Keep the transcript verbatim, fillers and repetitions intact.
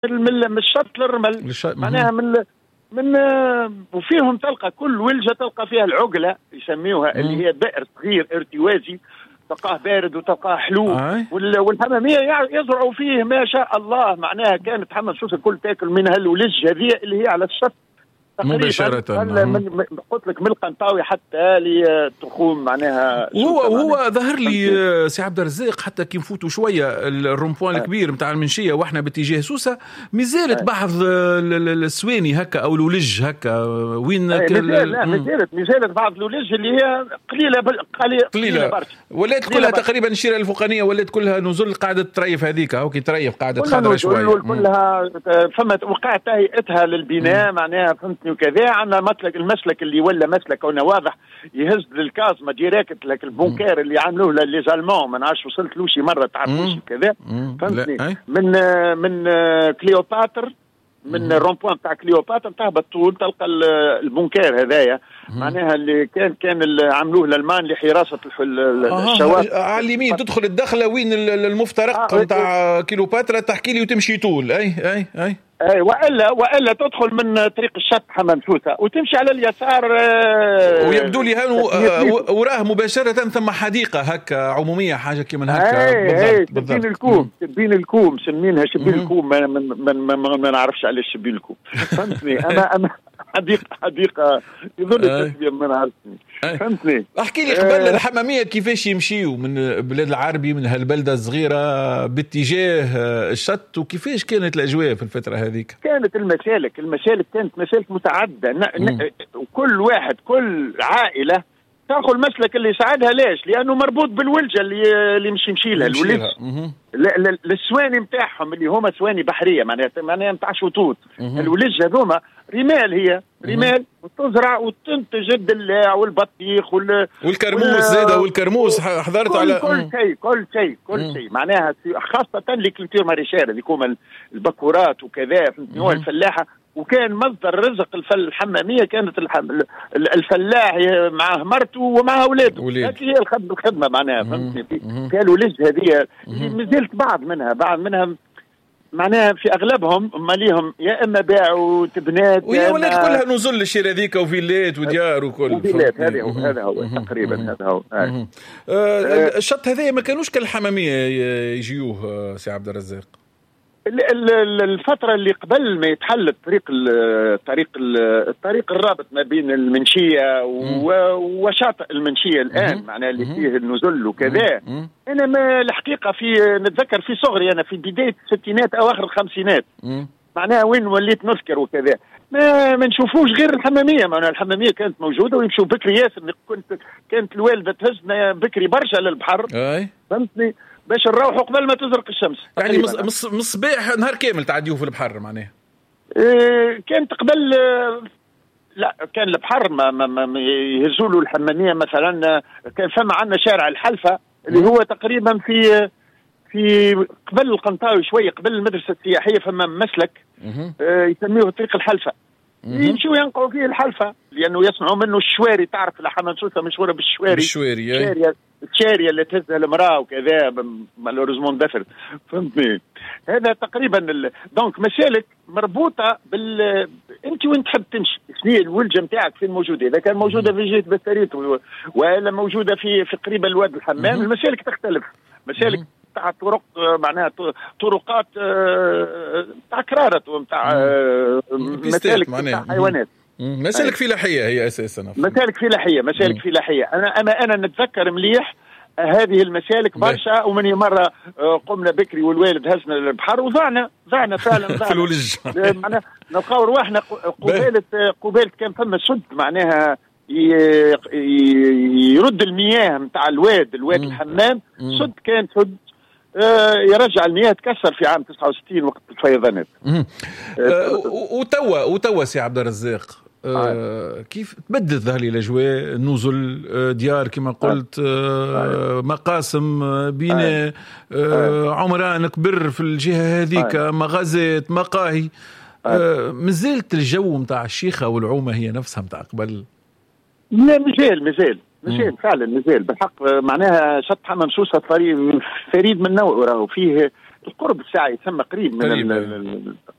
من من الشط للرمل الش... معناها من من وفيهم تلقى كل ولجة تلقى فيها العقلة يسميوها اللي هي بئر صغير ارتوازي، تلقاه بارد وتلقاه حلو. آه. والحمامية يزرعوا فيه ما شاء الله، معناها كانت حمام سوسة الكل تاكل من هالولج هذه اللي هي على الشط مباشرة. من قلت لك من القنطاوي حتى لتخوم معناها. هو هو ظهر لي سي عبد الرزاق حتى كي نفوتوا شويه الرومبوان الكبير نتاع المنشيه واحنا باتجاه سوسه مازالت بعض السواني هكا او الولج هكا وين مازال لا مازالت مازالت بعض الولج اللي هي قليله قليله قليله ولات كلها تقريبا الشيره الفوقانيه ولات كلها نزل قاعده تريف هذيك هاو كي تريف قاعده خضراء شويه كلها فما وقعت هيئتها للبناء معناها فهمتني وكذا. عندنا مسلك المسلك اللي ولا مسلك هنا واضح يهز للكازما ديريكت لك البونكير اللي عملوه لي زالمون ما نعرفش وصلت له شي مره تعرفوش كذا فهمتني من من كليوباتر من الرومبوان تاع كليوباتر تهبط طول تلقى البونكير هذايا معناها اللي كان كان اللي عملوه الالمان لحراسه الشواطئ. آه على اليمين تدخل الدخله وين المفترق نتاع آه كليوباترا تحكي لي وتمشي طول اي اي اي اي والا والا تدخل من طريق الشط حمام سوسه وتمشي على اليسار. آه ويبدو لي هانو آه وراه مباشره ثم حديقه هكا عموميه حاجه كيما هكا. اي بالضبط شبين الكوم شبين الكوم سمينها شبين الكوم ما, ما, ما, ما, ما نعرفش علاش شبين الكوم فهمتني. انا انا حديقه حديقه يظل التسميه ما نعرفش فهمتني. احكي لي قبل الحماميه كيفاش يمشيوا من بلاد العربي من هالبلده الصغيره باتجاه الشط وكيفاش كانت الاجواء في الفتره هذيك؟ كانت المسالك المسالك كانت مسالك متعدده وكل واحد كل عائله تاخذ المسلك اللي يساعدها. ليش؟ لانه مربوط بالولجه اللي اللي مش يمشي لها الولج للسواني نتاعهم اللي هما سواني بحريه معناها معناها نتاع شطوط. الولج هذوما رمال هي رمال وتزرع وتنتج الدلاع والبطيخ وال والكرموس زاده والكرموس حضرت على كل شيء كل شيء كل شيء معناها خاصه لكلتور ماريشير اللي هما البكورات وكذا فهمتني الفلاحه. وكان مصدر رزق الحماميه كانت الفلاح معه مرته ومعه اولاده هذه هي الخدمه الخدمه معناها فهمتني. قالوا لج هذه مازلت بعض منها بعض منها معناها في اغلبهم اما ليهم يا اما باعوا تبنات ويا ولات كلها نزل الشير هذيك وفيلات وديار وكل فيلات. هذا هو هذا هو تقريبا هذا هو. آه. آه الشط هذا ما كانوش كالحماميه يجيوه سي عبد الرزاق. الفترة اللي قبل ما يتحل الطريق الطريق الطريق الرابط ما بين المنشية وشاطئ المنشية الآن معناه اللي فيه النزل وكذا. أنا ما الحقيقة في نتذكر في صغري أنا في بداية الستينات أواخر الخمسينات معناها وين وليت نذكر وكذا ما ما نشوفوش غير الحمامية. معناها الحمامية كانت موجودة ويمشوا بكري ياسر. كنت كانت الوالدة تهزنا بكري برشا للبحر فهمتني باش نروحوا قبل ما تزرق الشمس. يعني مص مصباح نهار كامل تعديوه في البحر معناه. إيه كانت قبل لا كان البحر ما, ما, ما يهزوا له الحماميه مثلا. كان فما عندنا شارع الحلفه اللي هو تقريبا في في قبل القنطاوي شويه قبل المدرسه السياحيه فما مسلك إيه يسميه طريق الحلفه يمشوا ينقعوا فيه الحلفه لانه يسمعوا منه الشواري. تعرف الحمام سوسه مشهوره بالشواري بالشواري الشاريه الشاريه اللي تهزها المراه وكذا مالوريزمون دفر فهمتني. هذا تقريبا ال... دونك مسالك مربوطه بال انت وين تحب تمشي شنو الولجه نتاعك فين موجوده. اذا كان موجوده في جهه بساريت و... ولا موجوده في في قريب الواد الحمام المسالك تختلف. مسالك تاع طرق معناها طرقات تاع كرارة ومتاع مسالك تاع حيوانات. مسالك فلاحيه هي اساسا. مسالك فلاحيه مسالك فلاحيه. انا انا انا نتذكر مليح هذه المسالك برشا. ومن مرة قمنا بكري والوالد هزنا للبحر وضعنا ضعنا فعلا في الولج معناها نلقاو رواحنا قبالة قبالة كان فما سد معناها يرد المياه نتاع الواد الواد الحمام. سد كان سد يرجع المياه تكسر في عام تسعة وستين وقت الفيضانات. وتوا وتوا سي عبد الرزاق آه كيف تبدلت ذهلي الاجواء نزل آه ديار كما قلت آه مقاسم بناء آه عمران كبر في الجهه هذيك مغازات مقاهي آه مازالت الجو متاع الشيخه والعومه هي نفسها متاع قبل. لا مازال مازال مازال فعلا مازال بالحق. معناها شط حمام سوسه فريد من نوعه راهو فيه القرب الساعه يسمى قريب من قريب. ال